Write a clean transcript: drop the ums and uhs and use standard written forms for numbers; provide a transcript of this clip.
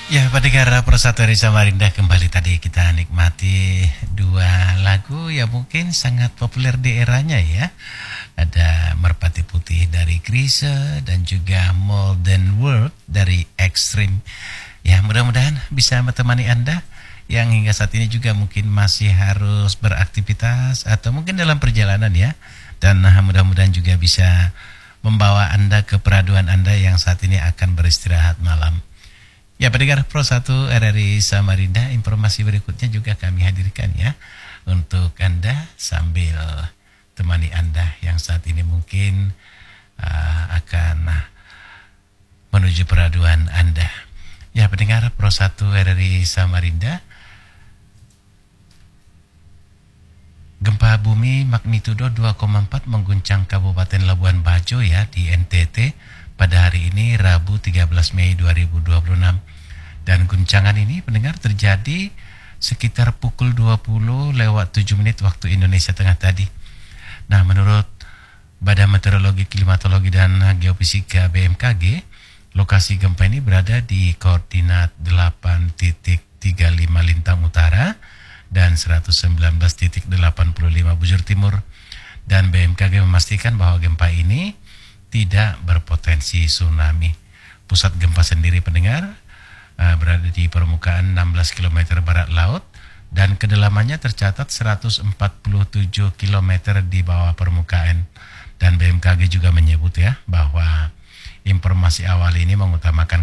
Ya, pendengar Persatu dari Samarinda, kembali tadi kita nikmati dua lagu yang mungkin sangat populer di eranya ya. Ada Merpati Putih dari Chrisye dan juga Modern World dari Extreme. Ya, mudah-mudahan bisa menemani Anda yang hingga saat ini juga mungkin masih harus beraktivitas atau mungkin dalam perjalanan ya. Dan mudah-mudahan juga bisa membawa Anda ke peraduan Anda yang saat ini akan beristirahat malam. Ya, pendengar Pro 1 RRI Samarinda, informasi berikutnya juga kami hadirkan ya untuk Anda sambil temani Anda yang saat ini mungkin akan menuju peraduan Anda. Ya, pendengar Pro 1 RRI Samarinda, gempa bumi magnitudo 2,4 mengguncang Kabupaten Labuan Bajo ya di NTT pada hari ini Rabu 13 Mei 2026. Dan guncangan ini pendengar terjadi sekitar pukul 20 lewat 7 menit waktu Indonesia Tengah tadi. Nah, menurut Badan Meteorologi, Klimatologi dan Geofisika BMKG, lokasi gempa ini berada di koordinat 8.35 lintang utara dan 119.85 bujur timur. Dan BMKG memastikan bahwa gempa ini tidak berpotensi tsunami. Pusat gempa sendiri pendengar berada di permukaan 16 km barat laut dan kedalamannya tercatat 147 km di bawah permukaan. Dan BMKG juga menyebut ya bahwa informasi awal ini mengutamakan